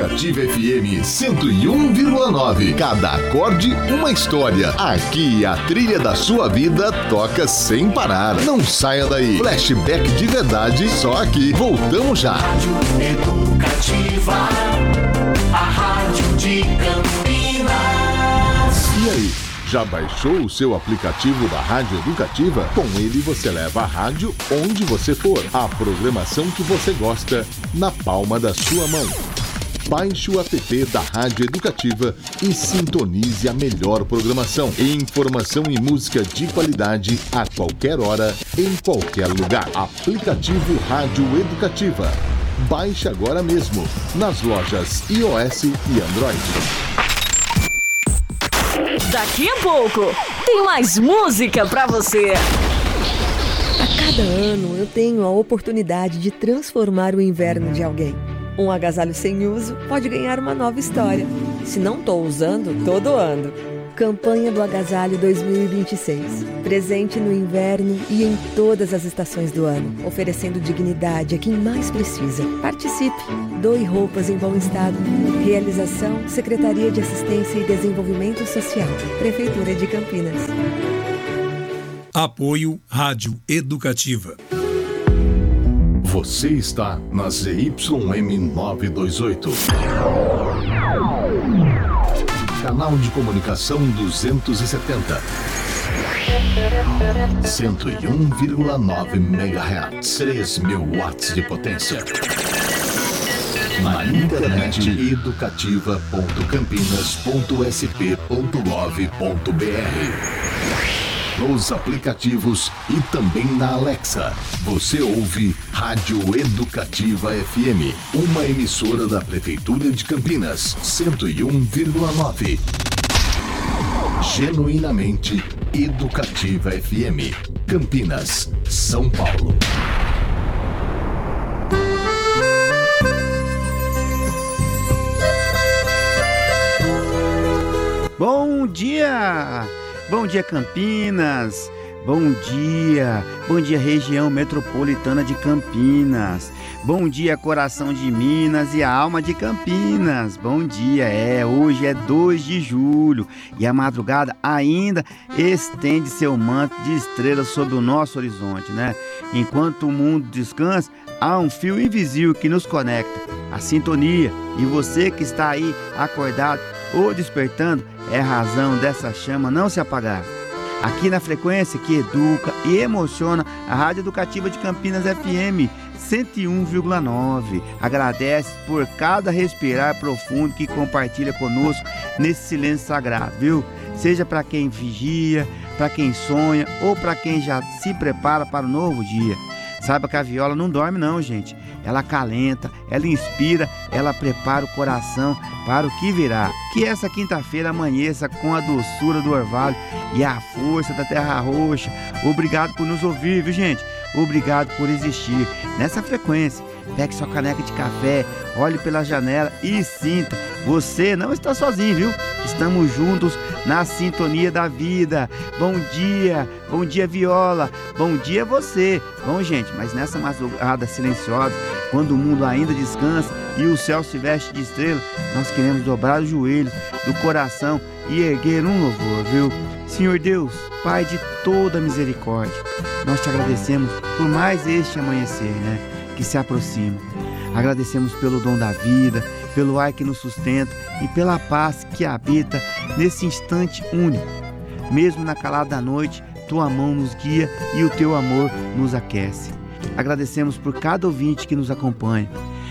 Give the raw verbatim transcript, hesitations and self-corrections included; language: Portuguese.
Educativa F M cento e um vírgula nove. Cada acorde, uma história. Aqui a trilha da sua vida toca sem parar. Não saia daí. Flashback de verdade, só aqui. Voltamos já. Rádio Educativa, a rádio de Campinas. E aí? Já baixou o seu aplicativo da Rádio Educativa? Com ele você leva a rádio onde você for. A programação que você gosta na palma da sua mão. Baixe o app da Rádio Educativa e sintonize a melhor programação. Informação e música de qualidade a qualquer hora, em qualquer lugar. Aplicativo Rádio Educativa. Baixe agora mesmo nas lojas iOS e Android. Daqui a pouco tem mais música pra você. A cada ano eu tenho a oportunidade de transformar o inverno de alguém. Um agasalho sem uso pode ganhar uma nova história. Se não estou usando, tô doando. Campanha do Agasalho dois mil e vinte e seis. Presente no inverno e em todas as estações do ano, oferecendo dignidade a quem mais precisa. Participe! Doe roupas em bom estado. Realização: Secretaria de Assistência e Desenvolvimento Social, Prefeitura de Campinas. Apoio Rádio Educativa. Você está na Z Y M novecentos e vinte e oito. Canal de comunicação duzentos e setenta. cento e um vírgula nove megahertz. três mil watts de potência. Na internet educativa ponto campinas ponto s p ponto gov ponto b r. Nos aplicativos e também na Alexa. Você ouve Rádio Educativa F M, uma emissora da Prefeitura de Campinas, cento e um vírgula nove. Genuinamente Educativa F M, Campinas, São Paulo. Bom dia! Bom dia, Campinas! Bom dia! Bom dia, região metropolitana de Campinas! Bom dia, coração de Minas e a alma de Campinas! Bom dia! É, hoje é dois de julho e a madrugada ainda estende seu manto de estrelas sobre o nosso horizonte, né? Enquanto o mundo descansa, há um fio invisível que nos conecta, a sintonia. E você que está aí acordado ou despertando, é razão dessa chama não se apagar. Aqui na frequência que educa e emociona, a Rádio Educativa de Campinas F M cento e um vírgula nove. Agradece por cada respirar profundo que compartilha conosco nesse silêncio sagrado, viu? Seja para quem vigia, para quem sonha ou para quem já se prepara para o novo dia. Saiba que a viola não dorme não, gente. Ela acalenta, ela inspira, ela prepara o coração para o que virá. Que essa quinta-feira amanheça com a doçura do orvalho e a força da terra roxa. Obrigado por nos ouvir, viu, gente? Obrigado por existir nessa frequência. Pegue sua caneca de café, olhe pela janela e sinta. Você não está sozinho, viu? Estamos juntos na sintonia da vida. Bom dia, bom dia, viola. Bom dia você. Bom, gente, mas nessa madrugada silenciosa, quando o mundo ainda descansa e o céu se veste de estrela, nós queremos dobrar os joelhos do coração e erguer um louvor, viu? Senhor Deus, Pai de toda misericórdia, nós te agradecemos por mais este amanhecer, né, que se aproxima. Agradecemos pelo dom da vida, pelo ar que nos sustenta e pela paz que habita nesse instante único. Mesmo na calada da noite, tua mão nos guia e o teu amor nos aquece. Agradecemos por cada ouvinte que nos acompanha.